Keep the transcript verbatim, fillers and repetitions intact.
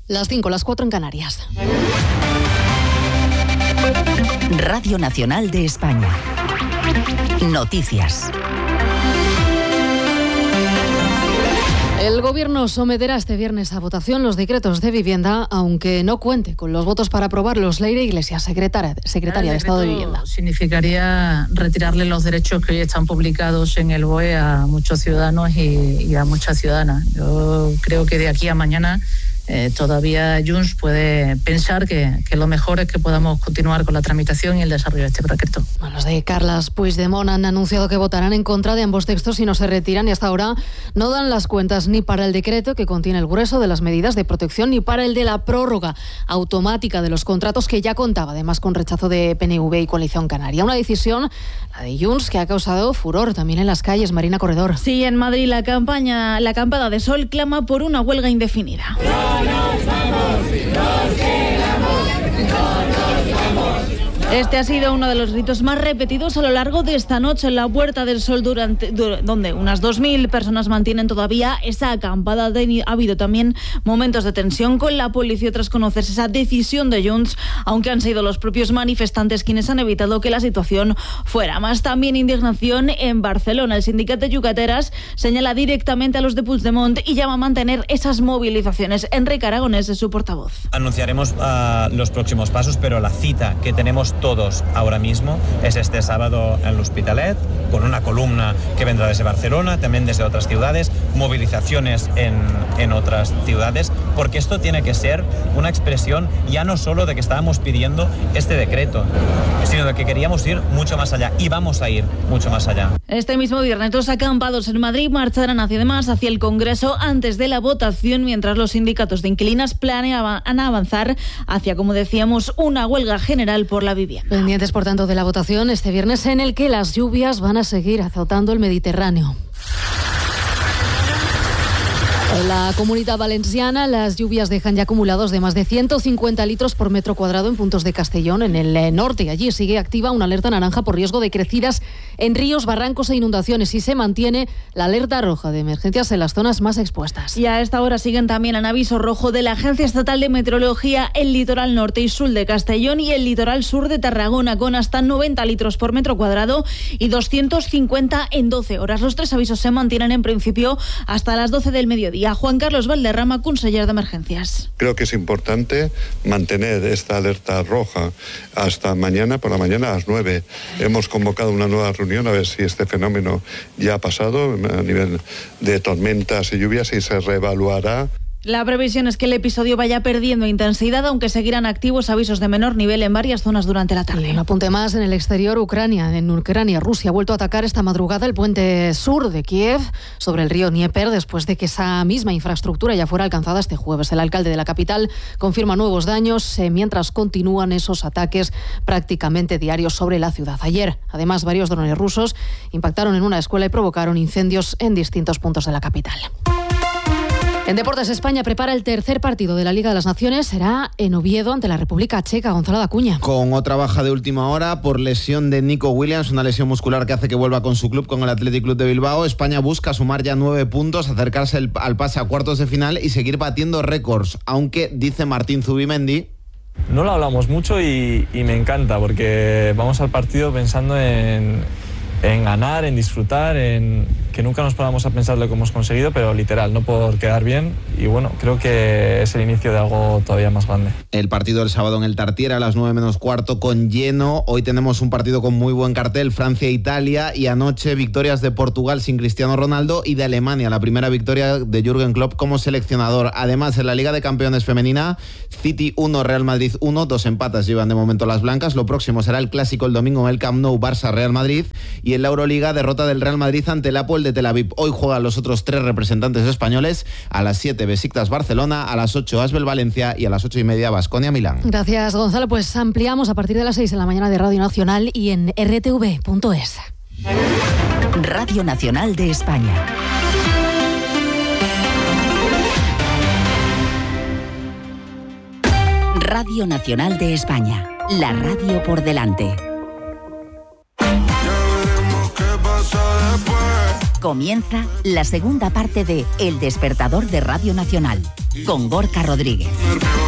Las cinco, las cuatro en Canarias. Radio Nacional de España. Noticias. El Gobierno someterá este viernes a votación los decretos de vivienda, aunque no cuente con los votos para aprobarlos. Leire Iglesias, secretaria, secretaria de Estado de Vivienda. Significaría retirarle los derechos que hoy están publicados en el B O E a muchos ciudadanos y, y a muchas ciudadanas. Yo creo que de aquí a mañana Eh, todavía Junts puede pensar que, que lo mejor es que podamos continuar con la tramitación y el desarrollo de este decreto. Los de Carles Puigdemont han anunciado que votarán en contra de ambos textos si no se retiran, y hasta ahora no dan las cuentas ni para el decreto que contiene el grueso de las medidas de protección ni para el de la prórroga automática de los contratos, que ya contaba además con rechazo de P N V y Coalición Canaria. Una decisión, la de Junts, que ha causado furor también en las calles. Marina Corredor. Sí, en Madrid la campaña, la acampada de Sol clama por una huelga indefinida. Nos vamos, nos quedamos, no nos vamos. Este ha sido uno de los gritos más repetidos a lo largo de esta noche en la Puerta del Sol, durante, donde unas dos mil personas mantienen todavía esa acampada. Ha habido también momentos de tensión con la policía tras conocerse esa decisión de Junts, aunque han sido los propios manifestantes quienes han evitado que la situación fuera más. También indignación en Barcelona. El sindicato de Yucateras señala directamente a los de Puigdemont y llama a mantener esas movilizaciones. Enrique Aragonés es su portavoz. Anunciaremos uh, los próximos pasos, pero la cita que tenemos todos ahora mismo es este sábado en l'Hospitalet, con una columna que vendrá desde Barcelona, también desde otras ciudades, movilizaciones en, en otras ciudades, porque esto tiene que ser una expresión ya no solo de que estábamos pidiendo este decreto, sino de que queríamos ir mucho más allá, y vamos a ir mucho más allá. Este mismo viernes los acampados en Madrid marcharán hacia, además hacia el Congreso antes de la votación, mientras los sindicatos de inquilinas planean avanzar hacia, como decíamos, una huelga general por la vivienda. Pendientes, por tanto, de la votación este viernes, en el que las lluvias van a seguir azotando el Mediterráneo. En la Comunidad Valenciana, las lluvias dejan ya acumulados de más de ciento cincuenta litros por metro cuadrado en puntos de Castellón, en el norte. Allí sigue activa una alerta naranja por riesgo de crecidas en ríos, barrancos e inundaciones, y se mantiene la alerta roja de emergencias en las zonas más expuestas. Y a esta hora siguen también en aviso rojo de la Agencia Estatal de Meteorología el litoral norte y sur de Castellón y el litoral sur de Tarragona, con hasta noventa litros por metro cuadrado y doscientos cincuenta en doce horas. Los tres avisos se mantienen en principio hasta las doce del mediodía. Juan Carlos Valderrama, conseller de Emergencias. Creo que es importante mantener esta alerta roja hasta mañana por la mañana a las nueve. Hemos convocado una nueva reunión a ver si este fenómeno ya ha pasado a nivel de tormentas y lluvias y se reevaluará. La previsión es que el episodio vaya perdiendo intensidad, aunque seguirán activos avisos de menor nivel en varias zonas durante la tarde. Y un apunte más, en el exterior, Ucrania. En Ucrania, Rusia ha vuelto a atacar esta madrugada el puente sur de Kiev sobre el río Dnieper, después de que esa misma infraestructura ya fuera alcanzada este jueves. El alcalde de la capital confirma nuevos daños, eh, mientras continúan esos ataques prácticamente diarios sobre la ciudad. Ayer, además, varios drones rusos impactaron en una escuela y provocaron incendios en distintos puntos de la capital. En Deportes, España prepara el tercer partido de la Liga de las Naciones. Será en Oviedo ante la República Checa. Gonzalo Dacuña. Con otra baja de última hora por lesión de Nico Williams, una lesión muscular que hace que vuelva con su club, con el Athletic Club de Bilbao. España busca sumar ya nueve puntos, acercarse el, al pase a cuartos de final y seguir batiendo récords, aunque dice Martín Zubimendi: no lo hablamos mucho y, y me encanta, porque vamos al partido pensando en, en ganar, en disfrutar, en que nunca nos paramos a pensar lo que hemos conseguido, pero literal, no por quedar bien. Y bueno, creo que es el inicio de algo todavía más grande. El partido del sábado en el Tartiere a las nueve menos cuarto con lleno. Hoy tenemos un partido con muy buen cartel, Francia-Italia, y anoche victorias de Portugal sin Cristiano Ronaldo y de Alemania, la primera victoria de Jürgen Klopp como seleccionador. Además, en la Liga de Campeones femenina, City uno, Real Madrid uno, dos empatas llevan de momento las blancas. Lo próximo será el clásico el domingo en el Camp Nou, Barça-Real Madrid, y en la Euroliga, derrota del Real Madrid ante el Apol de Tel Aviv. Hoy juegan los otros tres representantes españoles. A las siete, Besiktas Barcelona, a las ocho, Asbel Valencia, y a las ocho y media, Baskonia Milán. Gracias, Gonzalo. Pues ampliamos a partir de las seis en la mañana de Radio Nacional y en r t v punto es. Radio Nacional de España. Radio Nacional de España. La radio por delante. Comienza la segunda parte de El Despertador de Radio Nacional, con Gorka Rodríguez.